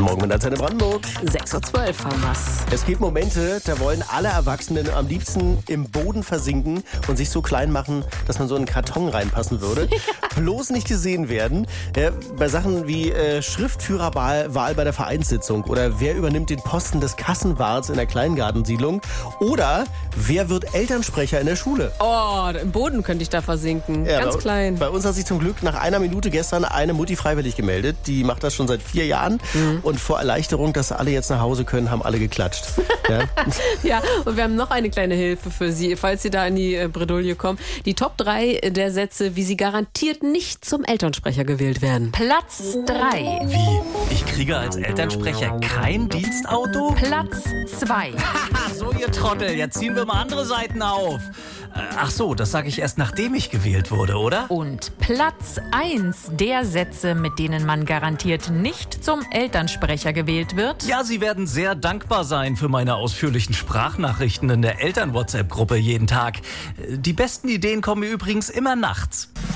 Guten Morgen mit Antenne Brandenburg. 6:12 Uhr haben wir's. Es gibt Momente, da wollen alle Erwachsenen am liebsten im Boden versinken und sich so klein machen, dass man so in einen Karton reinpassen würde. Bloß nicht gesehen werden. Bei Sachen wie Schriftführerwahl bei der Vereinssitzung oder wer übernimmt den Posten des Kassenwarts in der Kleingartensiedlung oder wer wird Elternsprecher in der Schule. Oh, im Boden könnte ich da versinken. Ja, Ganz klein. Bei uns hat sich zum Glück nach einer Minute gestern eine Mutti freiwillig gemeldet. Die macht das schon seit 4 Jahren. Und vor Erleichterung, dass alle jetzt nach Hause können, haben alle geklatscht. Ja? Ja, und wir haben noch eine kleine Hilfe für Sie, falls Sie da in die Bredouille kommen. Die Top 3 der Sätze, wie Sie garantiert nicht zum Elternsprecher gewählt werden. Platz 3. Wie? Ich kriege als Elternsprecher kein Dienstauto? Platz 2. Haha, so ihr Trottel, jetzt ziehen wir mal andere Seiten auf. Ach so, das sage ich erst, nachdem ich gewählt wurde, oder? Und Platz 1 der Sätze, mit denen man garantiert nicht zum Elternsprecher gewählt wird. Ja, Sie werden sehr dankbar sein für meine ausführlichen Sprachnachrichten in der Eltern-WhatsApp-Gruppe jeden Tag. Die besten Ideen kommen mir übrigens immer nachts.